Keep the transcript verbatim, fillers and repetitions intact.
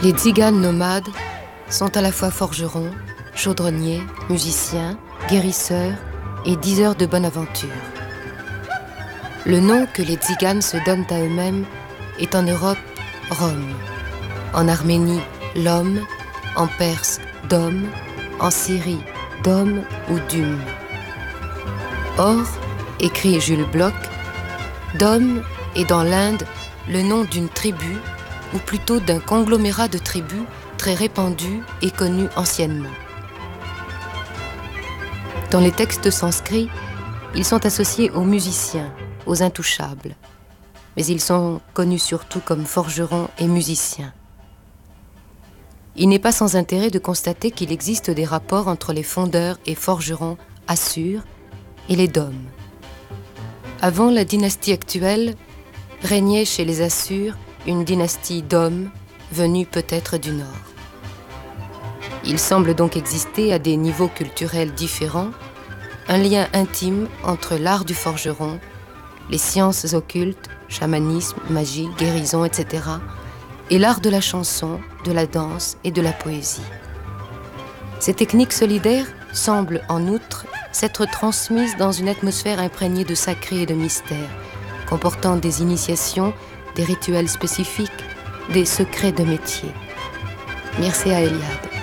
Les tziganes nomades sont à la fois forgerons, chaudronniers, musiciens, guérisseurs et diseurs de bonne aventure. Le nom que les tziganes se donnent à eux-mêmes est en Europe Rome, en Arménie l'homme, en Perse Dom, en Syrie Dom ou Dum. Or, écrit Jules Bloch, Dom est dans l'Inde le nom d'une tribu, ou plutôt d'un conglomérat de tribus très répandues et connues anciennement. Dans les textes sanscrits, ils sont associés aux musiciens, aux intouchables, mais ils sont connus surtout comme forgerons et musiciens. Il n'est pas sans intérêt de constater qu'il existe des rapports entre les fondeurs et forgerons assurs et les Dômes. Avant la dynastie actuelle, régnait chez les Assurs une dynastie d'hommes venue peut-être du nord. Il semble donc exister à des niveaux culturels différents un lien intime entre l'art du forgeron, les sciences occultes, chamanisme, magie, guérison, et cetera, et l'art de la chanson, de la danse et de la poésie. Ces techniques solidaires semblent en outre s'être transmises dans une atmosphère imprégnée de sacré et de mystère, comportant des initiations, des rituels spécifiques, des secrets de métier. Mircea Eliade.